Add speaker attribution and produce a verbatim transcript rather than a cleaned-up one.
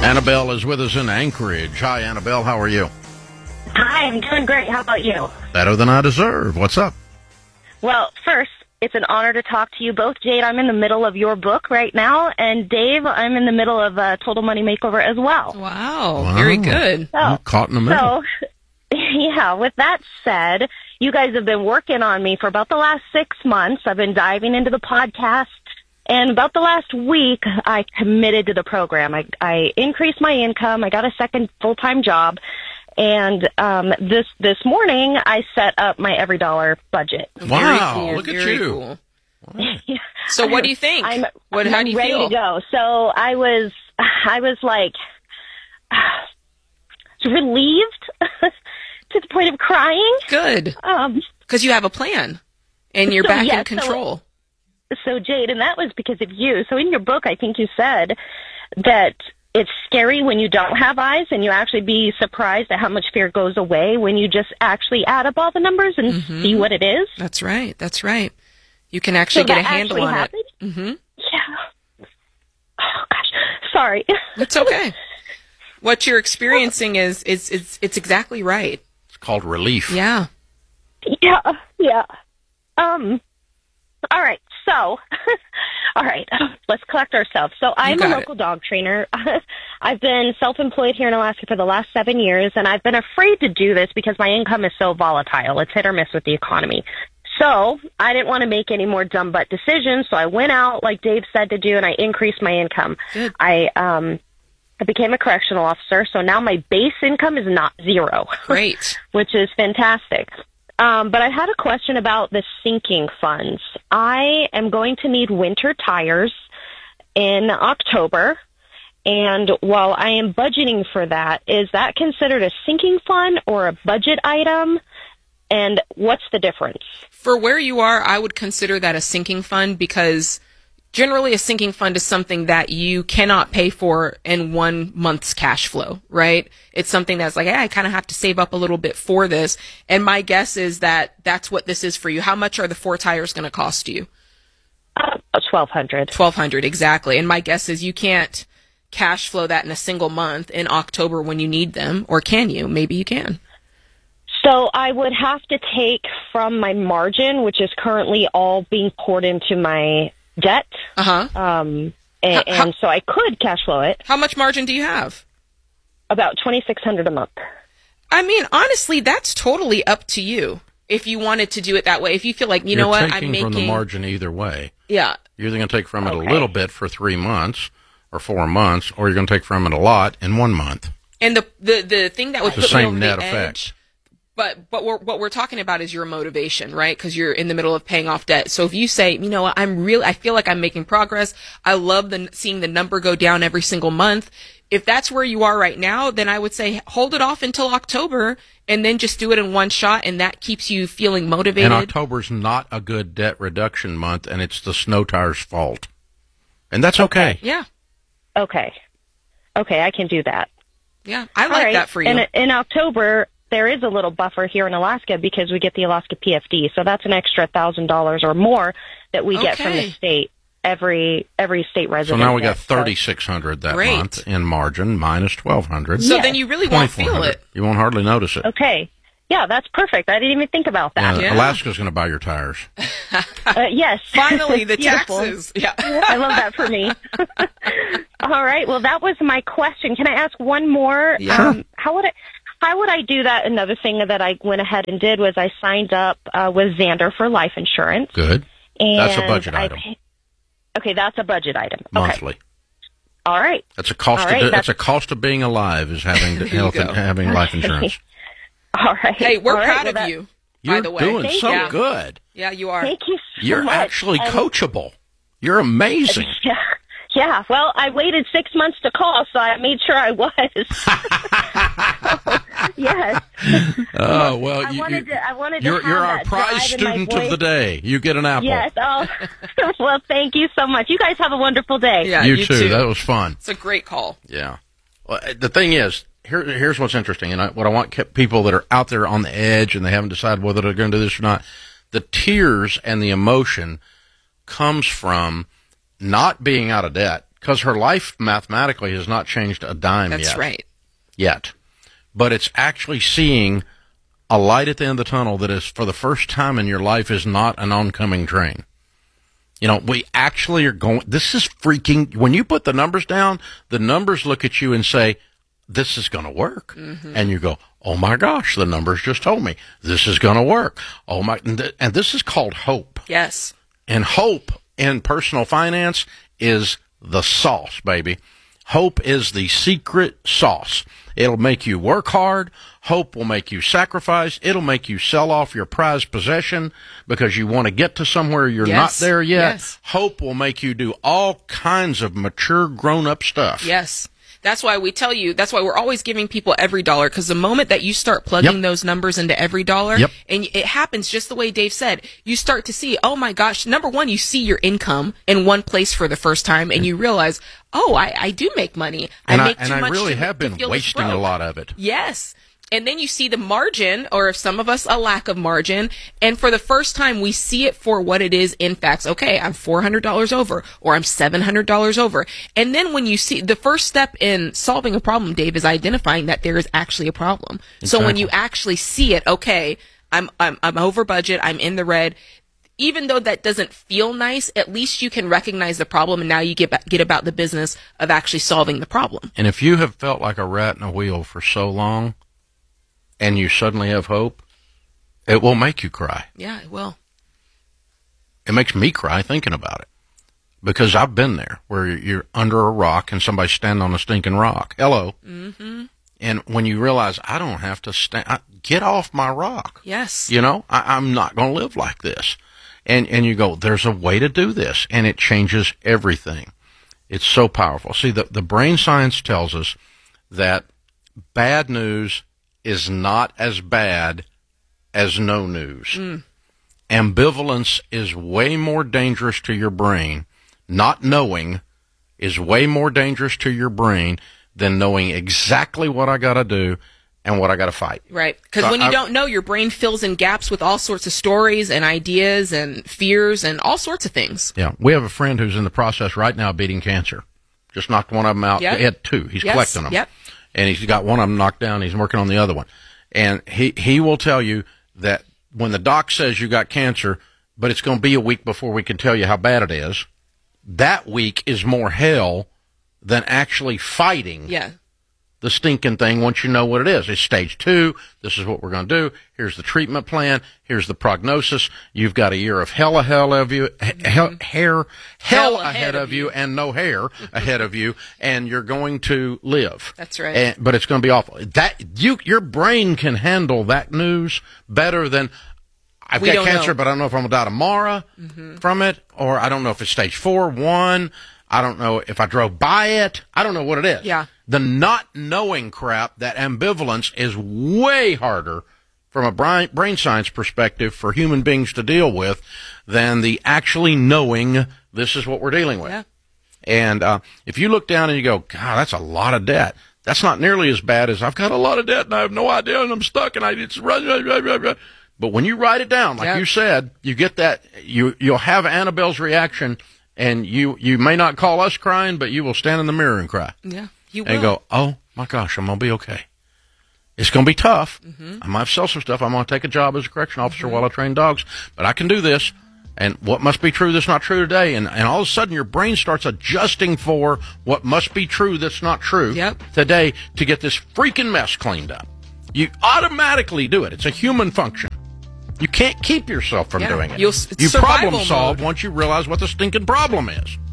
Speaker 1: Annabelle is with us in Anchorage. Hi, Annabelle. How are you?
Speaker 2: Hi, I'm doing great. How about you?
Speaker 1: Better than I deserve. What's up?
Speaker 2: Well, first, it's an honor to talk to you both. Jade, I'm in the middle of your book right now, and Dave, I'm in the middle of uh, Total Money Makeover as well.
Speaker 3: Wow,
Speaker 1: Wow.
Speaker 3: very good.
Speaker 2: So,
Speaker 1: I'm caught in the middle.
Speaker 2: So, yeah, with that said, you guys have been working on me for about the last six months. I've been diving into the podcast, and about the last week, I committed to the program. I, I increased my income. I got a second full-time job. And um, this this morning, I set up my every dollar budget.
Speaker 1: Wow,
Speaker 3: Very cool,
Speaker 1: look at
Speaker 3: very
Speaker 1: you.
Speaker 3: Cool.
Speaker 1: Wow.
Speaker 2: Yeah.
Speaker 3: So what do you think?
Speaker 2: I'm,
Speaker 3: what,
Speaker 2: I'm
Speaker 3: how do you
Speaker 2: ready
Speaker 3: feel?
Speaker 2: to go. So I was, I was like relieved to the point of crying.
Speaker 3: Good,
Speaker 2: Um,
Speaker 3: because you have a plan, and you're
Speaker 2: So,
Speaker 3: back
Speaker 2: yeah,
Speaker 3: in control.
Speaker 2: so, so Jade, and that was because of you. So in your book, I think you said that it's scary when you don't have eyes, and you actually be surprised at how much fear goes away when you just actually add up all the numbers and
Speaker 3: Mm-hmm.
Speaker 2: see what it is.
Speaker 3: That's right. That's right. You can actually
Speaker 2: So
Speaker 3: get a
Speaker 2: that
Speaker 3: handle
Speaker 2: actually
Speaker 3: on
Speaker 2: happened?
Speaker 3: it. Mm-hmm.
Speaker 2: Yeah. Oh gosh, sorry.
Speaker 3: It's okay. What you're experiencing is is it's it's exactly right.
Speaker 1: It's called relief.
Speaker 3: Yeah.
Speaker 2: Yeah, yeah. Um. All right. So, all right. Let's collect ourselves. So, I'm a
Speaker 3: got
Speaker 2: local dog trainer. I've been self-employed here in Alaska for the last seven years, and I've been afraid to do this because my income is so volatile. It's hit or miss with the economy. So, I didn't want to make any more dumb butt decisions. So, I went out like Dave said to do, and I increased my income.
Speaker 3: Good.
Speaker 2: I um. I became a correctional officer, so now my base income is not zero.
Speaker 3: Great.
Speaker 2: Which is fantastic. Um, but I had a question about the sinking funds. I am going to need winter tires in October, and while I am budgeting for that, is that considered a sinking fund or a budget item? And what's the difference?
Speaker 3: For where you are, I would consider that a sinking fund because generally a sinking fund is something that you cannot pay for in one month's cash flow, right? It's something that's like, hey, I kind of have to save up a little bit for this. And my guess is that that's what this is for you. How much are the four tires going to cost you?
Speaker 2: Uh, twelve hundred.
Speaker 3: twelve hundred, exactly. And my guess is you can't cash flow that in a single month in October when you need them, or can you? Maybe you can.
Speaker 2: So I would have to take from my margin, which is currently all being poured into my debt.
Speaker 3: Uh-huh.
Speaker 2: Um, and,
Speaker 3: How- how-
Speaker 2: and so I could cash flow it
Speaker 3: How much margin do you have?
Speaker 2: about twenty-six hundred a month.
Speaker 3: I mean, honestly, that's totally up to you. If you wanted to do it that way, if you feel like, you
Speaker 1: You're
Speaker 3: know what,
Speaker 1: taking
Speaker 3: I'm making
Speaker 1: from the margin either way.
Speaker 3: Yeah.
Speaker 1: You're either going to take from it
Speaker 2: Okay.
Speaker 1: a little bit for three months or four months, or you're going to take from it a lot in one month.
Speaker 3: And the the the thing that would
Speaker 1: The
Speaker 3: put
Speaker 1: same
Speaker 3: me over
Speaker 1: net
Speaker 3: the
Speaker 1: effect.
Speaker 3: edge, but but we're, what we're talking about is your motivation, right? Because you're in the middle of paying off debt. So if you say, you know what, I'm really, I feel like I'm making progress. I love the seeing the number go down every single month. If that's where you are right now, then I would say hold it off until October and then just do it in one shot, and that keeps you feeling motivated.
Speaker 1: And October's not a good debt reduction month, and it's the snow tires' fault. And that's okay.
Speaker 3: Yeah,
Speaker 2: Okay. Okay, I can do that.
Speaker 3: yeah, I
Speaker 2: All
Speaker 3: like
Speaker 2: right.
Speaker 3: that for you.
Speaker 2: And in October, there is a little buffer here in Alaska because we get the Alaska P F D. So that's an extra one thousand dollars or more that we get from the
Speaker 3: Okay.
Speaker 2: state, every every state
Speaker 1: So
Speaker 2: resident.
Speaker 1: now we got
Speaker 2: gets. So-
Speaker 1: thirty-six hundred that
Speaker 3: Great.
Speaker 1: month in margin, minus twelve hundred.
Speaker 3: so
Speaker 2: Yes.
Speaker 3: then you really won't feel
Speaker 1: twenty-four hundred.
Speaker 3: it.
Speaker 1: You won't hardly notice it.
Speaker 2: Okay. Yeah, that's perfect. I didn't even think about that.
Speaker 1: Yeah,
Speaker 3: Yeah.
Speaker 1: Alaska's going to buy your tires.
Speaker 2: Uh, yes.
Speaker 3: Finally, the
Speaker 2: Beautiful.
Speaker 3: taxes. Yeah.
Speaker 2: I love that for me. All right. Well, that was my question. Can I ask one more?
Speaker 3: Yeah.
Speaker 2: Um, how would I? How would I do that? Another thing that I went ahead and did was I signed up uh, with Xander for life insurance.
Speaker 1: Good.
Speaker 2: And
Speaker 1: That's a budget
Speaker 2: I
Speaker 1: item.
Speaker 2: pay- okay, that's a budget item. Okay.
Speaker 1: Monthly.
Speaker 2: All right.
Speaker 1: That's a cost.
Speaker 2: All
Speaker 1: of,
Speaker 2: right,
Speaker 1: that's,
Speaker 2: that's-
Speaker 1: a cost of being alive is having
Speaker 3: you
Speaker 1: health and
Speaker 3: go.
Speaker 1: having life insurance.
Speaker 2: All right.
Speaker 3: Hey, we're
Speaker 2: All right,
Speaker 3: proud
Speaker 2: well,
Speaker 3: of
Speaker 2: that-
Speaker 3: you, by
Speaker 1: You're
Speaker 3: the way.
Speaker 1: doing
Speaker 2: Thank
Speaker 1: so
Speaker 3: you.
Speaker 1: good.
Speaker 3: Yeah, you are.
Speaker 2: Thank you so
Speaker 1: You're
Speaker 2: much.
Speaker 1: actually
Speaker 2: And-
Speaker 1: coachable. You're amazing.
Speaker 2: Yeah. Yeah. Well, I waited six months to call, so I made sure I was. Yes.
Speaker 1: Oh well,
Speaker 2: I
Speaker 1: you,
Speaker 2: wanted
Speaker 1: you,
Speaker 2: to. I wanted to
Speaker 1: you're
Speaker 2: have
Speaker 1: you're our
Speaker 2: that
Speaker 1: prize
Speaker 2: drive in my
Speaker 1: student of
Speaker 2: voice.
Speaker 1: the day. You get an apple.
Speaker 2: Yes. Oh. Well, thank you so much. You guys have a wonderful day.
Speaker 3: Yeah,
Speaker 1: you,
Speaker 3: you
Speaker 1: too.
Speaker 3: too.
Speaker 1: That was fun.
Speaker 3: It's a great call.
Speaker 1: Yeah. Well, the thing is, here, here's what's interesting, and I, what I want ke- people that are out there on the edge and they haven't decided whether they're going to do this or not. The tears and the emotion comes from not being out of debt because her life mathematically has not changed a dime
Speaker 3: That's
Speaker 1: yet.
Speaker 3: right.
Speaker 1: Yet. But it's actually seeing a light at the end of the tunnel that is, for the first time in your life, is not an oncoming train. You know, we actually are going, this is freaking, when you put the numbers down, the numbers look at you and say, this is going to work. Mm-hmm. And you go, oh my gosh, the numbers just told me this is going to work. Oh my, and, th- and this is called hope.
Speaker 3: Yes.
Speaker 1: And hope in personal finance is the sauce, baby. Hope is the secret sauce. It'll make you work hard. Hope will make you sacrifice. It'll make you sell off your prized possession because you want to get to somewhere you're
Speaker 3: Yes.
Speaker 1: not there yet.
Speaker 3: Yes.
Speaker 1: Hope will make you do all kinds of mature, grown-up stuff.
Speaker 3: Yes. That's why we tell you, that's why we're always giving people every dollar, because the moment that you start plugging
Speaker 1: Yep.
Speaker 3: those numbers into every dollar,
Speaker 1: Yep.
Speaker 3: and it happens just the way Dave said, you start to see, oh my gosh, number one, you see your income in one place for the first time, and you realize, oh, I, I do make money.
Speaker 1: And
Speaker 3: I
Speaker 1: I,
Speaker 3: make
Speaker 1: and
Speaker 3: too
Speaker 1: I
Speaker 3: much
Speaker 1: really
Speaker 3: to,
Speaker 1: have
Speaker 3: to
Speaker 1: been
Speaker 3: feel
Speaker 1: wasting a
Speaker 3: broke.
Speaker 1: lot of it.
Speaker 3: Yes. And then you see the margin, or if some of us, a lack of margin. And for the first time, we see it for what it is in facts. Okay, I'm four hundred dollars over, or I'm seven hundred dollars over. And then when you see, the first step in solving a problem, Dave, is identifying that there is actually a problem.
Speaker 1: Exactly.
Speaker 3: So when you actually see it, okay, I'm, I'm, I'm over budget, I'm in the red. Even though that doesn't feel nice, at least you can recognize the problem, and now you get ba- get about the business of actually solving the problem.
Speaker 1: And if you have felt like a rat in a wheel for so long, and you suddenly have hope, it will make you cry.
Speaker 3: Yeah, it will.
Speaker 1: It makes me cry thinking about it. Because I've been there, where you're under a rock and somebody's standing on a stinking rock. Hello.
Speaker 3: Mm-hmm.
Speaker 1: And when you realize, I don't have to stand, I, get off my rock.
Speaker 3: Yes.
Speaker 1: You know, I, I'm not going to live like this. And, and you go, there's a way to do this, and it changes everything. It's so powerful. See, the, the brain science tells us that bad news is not as bad as no news. Mm. Ambivalence is way more dangerous to your brain. Not knowing is way more dangerous to your brain than knowing exactly what I got to do and what I got to fight.
Speaker 3: Right. Because
Speaker 1: So
Speaker 3: when you
Speaker 1: I-
Speaker 3: don't know, your brain fills in gaps with all sorts of stories and ideas and fears and all sorts of things.
Speaker 1: Yeah. We have a friend who's in the process right now of beating cancer. Just knocked one of them out.
Speaker 3: Yep.
Speaker 1: He had two. He's
Speaker 3: Yes.
Speaker 1: collecting them.
Speaker 3: Yep.
Speaker 1: And he's got one of them knocked down. He's working on the other one. And he, he will tell you that when the doc says you got cancer, but it's going to be a week before we can tell you how bad it is, that week is more hell than actually fighting
Speaker 3: Yeah.
Speaker 1: the stinking thing once you know what it is. It's stage two. This is what we're going to do. Here's the treatment plan. Here's the prognosis. You've got a year of hell, hell of you, hell, hair, hell, ahead of you, and no hair ahead of you, and you're going to live.
Speaker 3: That's right.
Speaker 1: And, but it's going to be awful. That you, your brain can handle that news better than I've
Speaker 3: We
Speaker 1: got
Speaker 3: don't
Speaker 1: cancer,
Speaker 3: know.
Speaker 1: but I don't know if I'm going to die tomorrow
Speaker 3: Mm-hmm.
Speaker 1: from it, or I don't know if it's stage four, one. I don't know if I drove by it. I don't know what it is.
Speaker 3: Yeah.
Speaker 1: The not knowing crap, that ambivalence is way harder from a brain, brain science perspective for human beings to deal with than the actually knowing this is what we're dealing with.
Speaker 3: Yeah.
Speaker 1: And uh, if you look down and you go, God, that's a lot of debt. That's not nearly as bad as I've got a lot of debt and I have no idea and I'm stuck and I it's run, run, run, run, run. But when you write it down, like
Speaker 3: Yeah.
Speaker 1: you said, you get that you you'll have Annabelle's reaction, and you you may not call us crying, but you will stand in the mirror and cry
Speaker 3: Yeah. You will.
Speaker 1: and go, oh my gosh, I'm gonna be okay. It's gonna be tough.
Speaker 3: Mm-hmm.
Speaker 1: I might sell some stuff. I'm gonna take a job as a correction officer while I train dogs, but I can do this. And what must be true that's not true today, and and all of a sudden your brain starts adjusting for what must be true that's not true
Speaker 3: Yep.
Speaker 1: today to get this freaking mess cleaned up. You automatically do it. It's a human function. You can't keep yourself from
Speaker 3: Yeah.
Speaker 1: doing it.
Speaker 3: You'll- it's
Speaker 1: you
Speaker 3: survival
Speaker 1: problem solve
Speaker 3: mode.
Speaker 1: once you realize what the stinking problem is.